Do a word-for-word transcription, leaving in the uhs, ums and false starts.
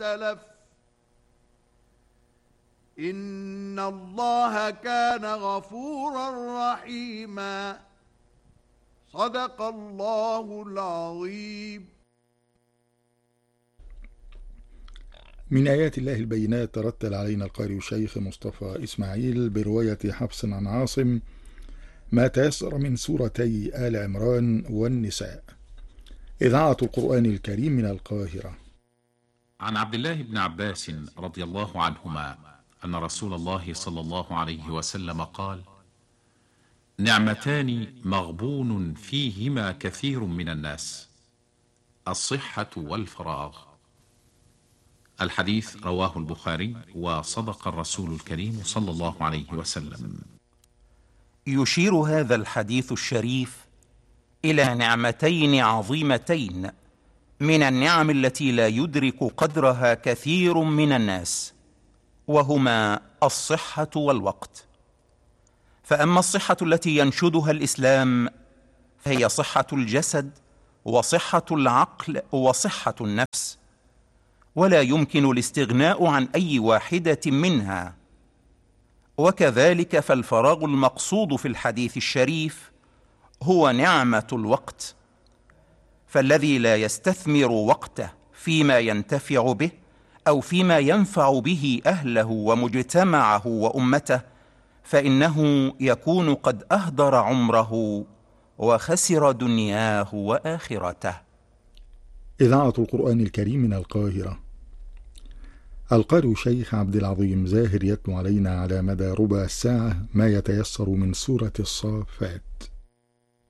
اختلف إن الله كان غفورا رحيما. صدق الله العظيم. من آيات الله البينات ترتل علينا القارئ الشيخ مصطفى إسماعيل برواية حفص عن عاصم ما تيسر من سورتي آل عمران والنساء. إذاعة القرآن الكريم من القاهرة. عن عبد الله بن عباس رضي الله عنهما أن رسول الله صلى الله عليه وسلم قال: نعمتان مغبون فيهما كثير من الناس، الصحة والفراغ. الحديث رواه البخاري، وصدق الرسول الكريم صلى الله عليه وسلم. يشير هذا الحديث الشريف إلى نعمتين عظيمتين من النعم التي لا يدرك قدرها كثير من الناس، وهما الصحة والوقت. فأما الصحة التي ينشدها الإسلام فهي صحة الجسد وصحة العقل وصحة النفس، ولا يمكن الاستغناء عن أي واحدة منها. وكذلك فالفراغ المقصود في الحديث الشريف هو نعمة الوقت، فالذي لا يستثمر وقته فيما ينتفع به أو فيما ينفع به أهله ومجتمعه وأمته فإنه يكون قد أهدر عمره وخسر دنياه وآخرته. إذاعة القرآن الكريم من القاهرة. القارئ الشيخ عبد العظيم زاهر يتلو علينا على مدى ربع ساعة ما يتيسر من سورة الصافات.